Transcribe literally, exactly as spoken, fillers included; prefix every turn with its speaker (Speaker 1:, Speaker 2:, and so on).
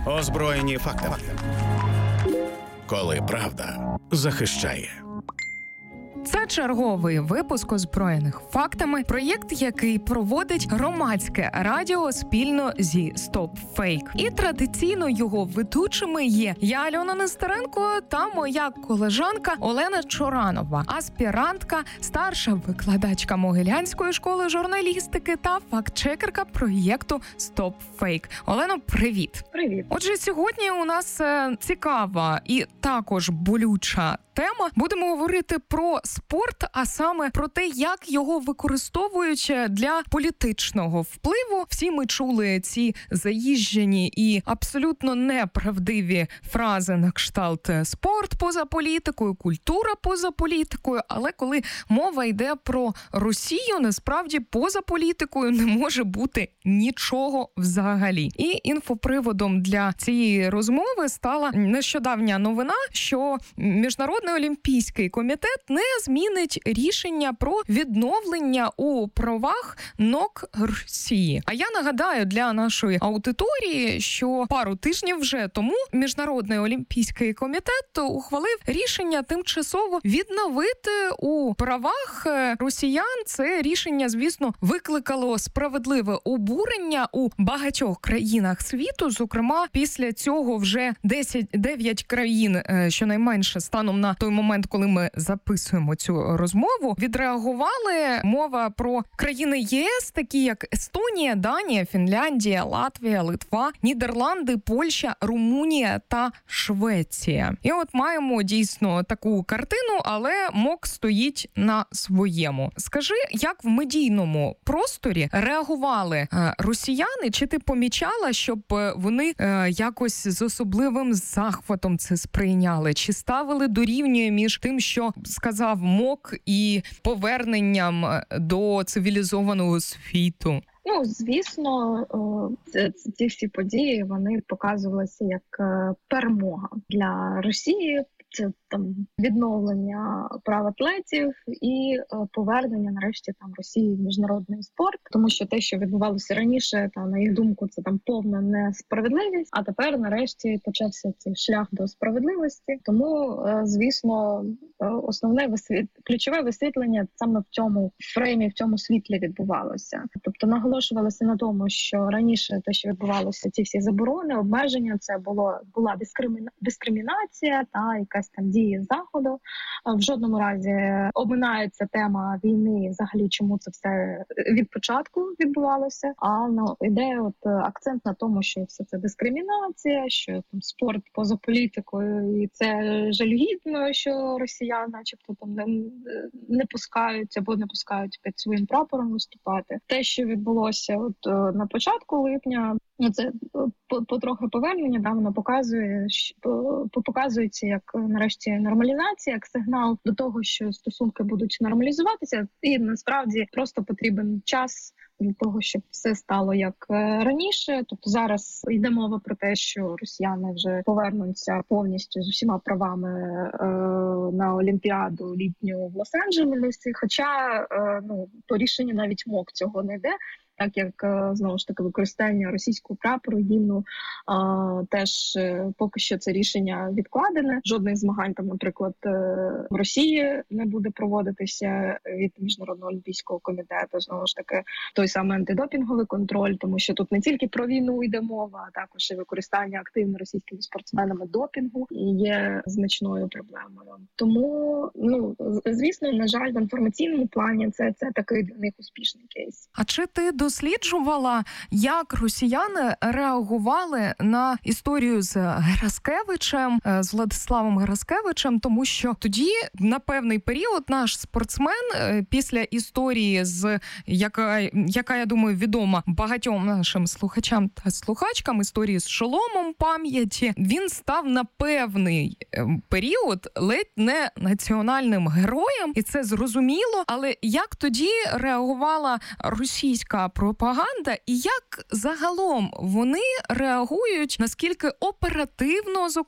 Speaker 1: Озброєні фактами. Коли правда захищає.
Speaker 2: Це черговий випуск «Озброєних фактами», проєкт, який проводить громадське радіо спільно зі Stop Fake. І традиційно його ведучими є я, Альона Нестеренко, та моя колежанка Олена Чоранова, аспірантка, старша викладачка Могилянської школи журналістики та фактчекерка проєкту Stop Fake. Олено, привіт!
Speaker 3: Привіт!
Speaker 2: Отже, сьогодні у нас цікава і також болюча тема. Будемо говорити про спорт, а саме про те, як його використовують для політичного впливу. Всі ми чули ці заїжджені і абсолютно неправдиві фрази на кшталт «спорт поза політикою», «культура поза політикою», але коли мова йде про Росію, насправді поза політикою не може бути нічого взагалі. І інфоприводом для цієї розмови стала нещодавня новина, що Міжнародний олімпійський комітет не змінить рішення про відновлення у правах НОК Росії. А я нагадаю для нашої аудиторії, що пару тижнів вже тому Міжнародний олімпійський комітет ухвалив рішення тимчасово відновити у правах росіян. Це рішення, звісно, викликало справедливе обурення у багатьох країнах світу. Зокрема, після цього вже десять дев'ять країн, щонайменше станом на той момент, коли ми записуємо цю розмову, відреагували. Мова про країни ЄС, такі як Естонія, Данія, Фінляндія, Латвія, Литва, Нідерланди, Польща, Румунія та Швеція. І от маємо дійсно таку картину, але МОК стоїть на своєму. Скажи, як в медійному просторі реагували росіяни? Чи ти помічала, щоб вони якось з особливим захватом це сприйняли? Чи ставили дорівнює між тим, що сказав МОК, і поверненням до цивілізованого світу?
Speaker 3: Ну, звісно, це, це, ці всі події, вони показувалися як перемога для Росії. Це там відновлення прав атлетів і е, повернення нарешті там Росії в міжнародний спорт, тому що те, що відбувалося раніше, та на їх думку, це там повна несправедливість. А тепер нарешті почався цей шлях до справедливості. Тому, е, звісно, е, основне висвіт... ключове висвітлення саме в цьому фреймі, в цьому світлі відбувалося. Тобто наголошувалося на тому, що раніше те, що відбувалося, ці всі заборони, обмеження, це було була дискриміна... дискримінація та якась там дії заходу. В жодному разі обминається тема війни, взагалі чому це все від початку відбувалося. А ну, іде от акцент на тому, що все це дискримінація, що там спорт поза політикою, і це жалюгідно, що росіяни, начебто, там не, не пускають або не пускають під своїм прапором виступати. Те, що відбулося от на початку липня, ну це потрохи повернення, да, воно показує, що показується як нарешті нормалізація, як сигнал до того, що стосунки будуть нормалізуватися, і насправді просто потрібен час для того, щоб все стало як раніше. Тобто зараз йде мова про те, що росіяни вже повернуться повністю з усіма правами е, на Олімпіаду літню в Лос-Анджелесі, хоча е, ну, по рішенню навіть МОК цього не йде. Так як, знову ж таки, використання російського прапору, гімну, а, теж поки що це рішення відкладене. Жодних змагань там, наприклад, в Росії не буде проводитися від Міжнародного олімпійського комітету. Знову ж таки, той самий антидопінговий контроль, тому що тут не тільки про війну йде мова, а також і використання активно російськими спортсменами допінгу є значною проблемою. Тому, ну, звісно, на жаль, в інформаційному плані це, це такий для них успішний кейс.
Speaker 2: А чи ти досліджувала, як росіяни реагували на історію з Гераскевичем, з Владиславом Гераскевичем, тому що тоді на певний період наш спортсмен після історії, з яка, яка, я думаю, відома багатьом нашим слухачам та слухачкам, історії з шоломом пам'яті, він став на певний період ледь не національним героєм, і це зрозуміло. Але як тоді реагувала російська пропаганда, і як загалом вони реагують, наскільки оперативно,